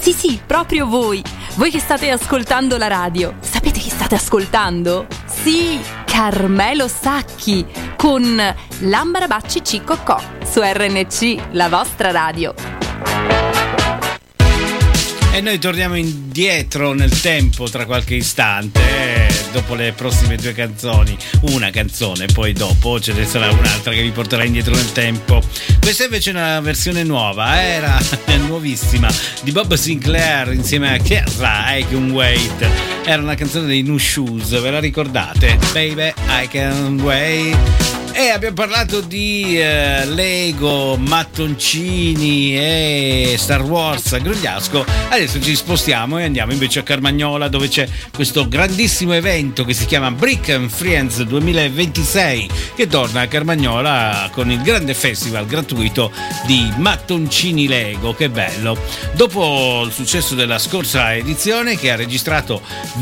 Sì, proprio voi. Voi che state ascoltando la radio. Sapete chi state ascoltando? Sì, Carmelo Sacchi con Lambarabacci Cicocò su RNC, la vostra radio. E noi torniamo indietro nel tempo tra qualche istante, dopo le prossime due canzoni. Una canzone, poi dopo ce ne sarà un'altra che vi porterà indietro nel tempo. Questa invece è una versione nuova, era nuovissima, di Bob Sinclair insieme a Kesha, I Can Wait. Era una canzone dei New Shoes, ve la ricordate? Baby, I Can Wait. E abbiamo parlato di Lego, mattoncini e Star Wars, Grugliasco. Adesso ci spostiamo e andiamo invece a Carmagnola, dove c'è questo grandissimo evento che si chiama Brick and Friends 2026, che torna a Carmagnola con il grande festival gratuito di mattoncini Lego. Che bello! Dopo il successo della scorsa edizione, che ha registrato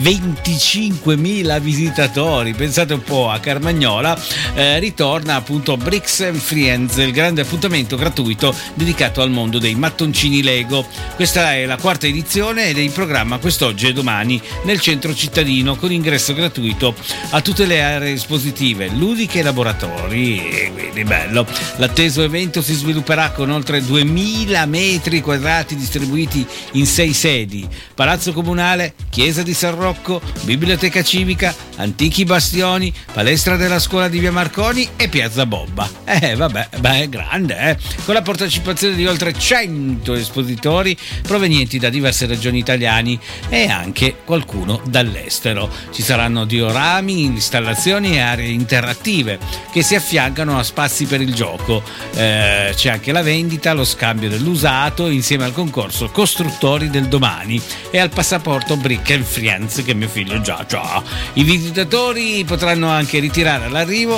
25.000 visitatori, pensate un po', a Carmagnola, ritorna appunto Bricks and Friends, il grande appuntamento gratuito dedicato al mondo dei mattoncini Lego. Questa è la quarta edizione ed è in programma quest'oggi e domani nel centro cittadino, con ingresso gratuito a tutte le aree espositive, ludiche e laboratori. E quindi bello. L'atteso evento si svilupperà con oltre 2000 metri quadrati distribuiti in 6 sedi: Palazzo Comunale, Chiesa di San Rocco, Biblioteca Civica, antichi bastioni, palestra della scuola di Via Marconi e Piazza Bobba. Vabbè, è grande, con la partecipazione di oltre 100 espositori provenienti da diverse regioni italiane e anche qualcuno dall'estero. Ci saranno diorami, installazioni e aree interattive che si affiancano a spazi per il gioco. C'è anche la vendita, lo scambio dell'usato insieme al concorso Costruttori del Domani e al passaporto Brick and Friends che mio figlio già ha. I visitatori potranno anche ritirare all'arrivo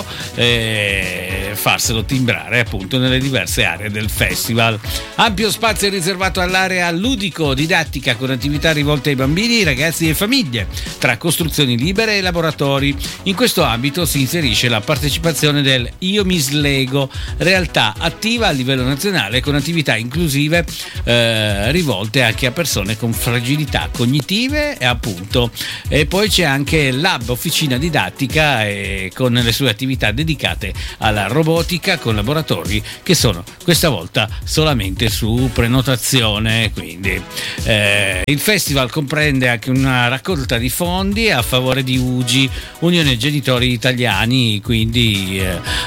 farselo timbrare appunto nelle diverse aree del festival. Ampio spazio riservato all'area ludico-didattica con attività rivolte ai bambini, ragazzi e famiglie, tra costruzioni libere e laboratori. In questo ambito si inserisce la partecipazione del Io Miss Lego, realtà attiva a livello nazionale con attività inclusive rivolte anche a persone con fragilità cognitive e poi c'è anche Lab, officina didattica con le sue attività dedicate alla robotica, con laboratori che sono questa volta solamente su prenotazione. Quindi il festival comprende anche una raccolta di fondi a favore di UGI, Unione Genitori Italiani, quindi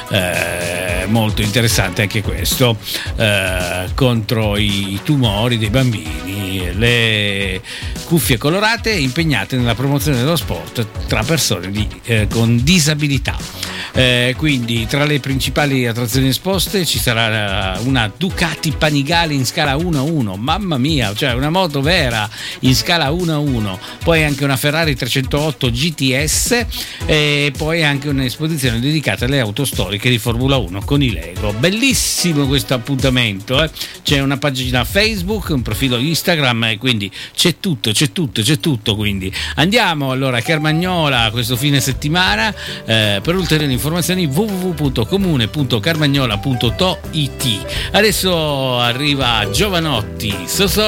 molto interessante anche questo, contro i tumori dei bambini, le cuffie colorate impegnate nella promozione dello sport tra persone con disabilità. Quindi tra le principali attrazioni esposte ci sarà una Ducati Panigale in scala 1:1, mamma mia, cioè una moto vera in scala 1:1, poi anche una Ferrari 308 GTS e poi anche un'esposizione dedicata alle auto storiche di Formula 1 con i Lego. Bellissimo questo appuntamento, c'è una pagina Facebook, un profilo Instagram e quindi c'è tutto, quindi andiamo allora a Carmagnola questo fine settimana. Per ulteriori informazioni www.comune.carmagnola.it. Adesso arriva Giovanotti,